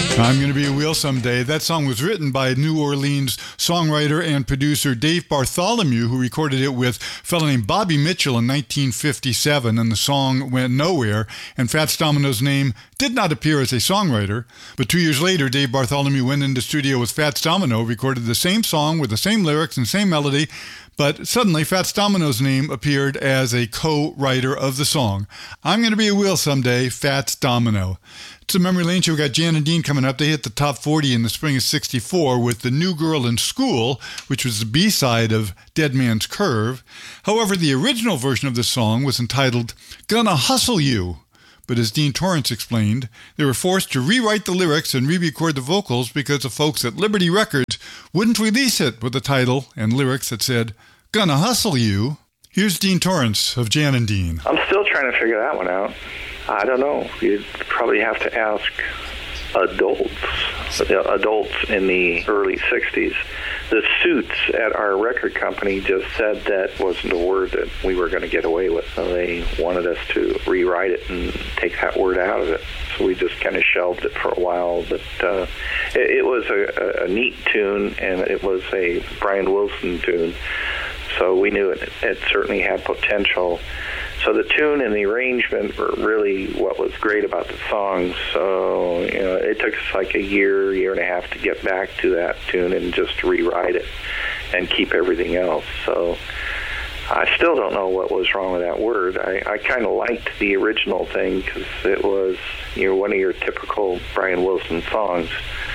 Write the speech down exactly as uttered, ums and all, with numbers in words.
I'm Gonna Be a Wheel Someday. That song was written by New Orleans songwriter and producer Dave Bartholomew, who recorded it with a fellow named Bobby Mitchell in nineteen fifty-seven, and the song went nowhere, and Fats Domino's name did not appear as a songwriter. But two years later, Dave Bartholomew went into studio with Fats Domino, recorded the same song with the same lyrics and same melody, but suddenly Fats Domino's name appeared as a co-writer of the song. I'm Gonna Be a Wheel Someday, Fats Domino. It's a Memory Lane show. We've got Jan and Dean coming up. They hit the top forty in the spring of sixty-four with The New Girl in School, which was the B-side of Dead Man's Curve. However, the original version of the song was entitled Gonna Hustle You. But as Dean Torrance explained, they were forced to rewrite the lyrics and re-record the vocals because the folks at Liberty Records wouldn't release it with a title and lyrics that said, Gonna Hustle You. Here's Dean Torrance of Jan and Dean. I'm still trying to figure that one out. I don't know. You'd probably have to ask adults, adults in the early sixties. The suits at our record company just said that wasn't a word that we were going to get away with. So they wanted us to rewrite it and take that word out of it. So we just kind of shelved it for a while. But uh, it, it was a, a neat tune, and it was a Brian Wilson tune. So we knew it, it certainly had potential. So the tune and the arrangement were really what was great about the song. So, you know, it took us like a year, year and a half to get back to that tune and just rewrite it and keep everything else. So I still don't know what was wrong with that word. I, I kind of liked the original thing because it was, you know, one of your typical Brian Wilson songs.